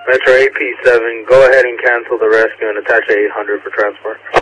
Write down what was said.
Metro AP7, go ahead and cancel the rescue and attach a 800 for transport.